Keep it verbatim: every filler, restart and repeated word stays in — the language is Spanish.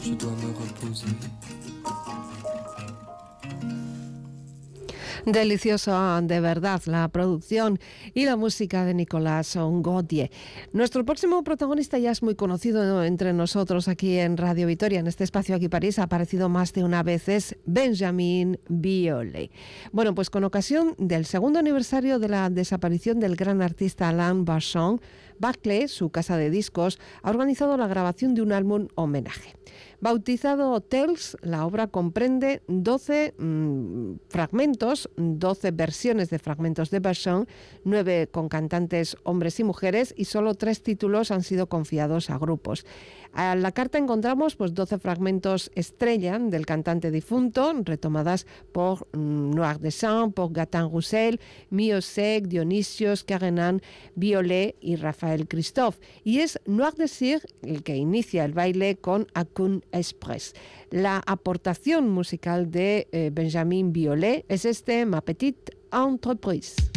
je dois me reposer. Deliciosa de verdad la producción y la música de Nicolas Gautier. Nuestro próximo protagonista ya es muy conocido entre nosotros aquí en Radio Vitoria, en este espacio Aquí París, ha aparecido más de una vez, es Benjamin Biolay. Bueno, pues con ocasión del segundo aniversario de la desaparición del gran artista Alain Bachung, Barclay, su casa de discos, ha organizado la grabación de un álbum homenaje. Bautizado Tales, la obra comprende doce mmm, fragmentos, doce versiones de fragmentos de Bachung, nueve con cantantes hombres y mujeres, y solo tres títulos han sido confiados a grupos. A la carta encontramos pues doce fragmentos estrella del cantante difunto, retomadas por mmm, Noir de Saint, por Gatin Roussel, Mio Sec, Dionisios, Karenan, Biolay y Rafael Christophe. Y es Noir de Saint el que inicia el baile con Acun Express. La aportación musical de eh, Benjamin Biolay es este Ma Petite Entreprise.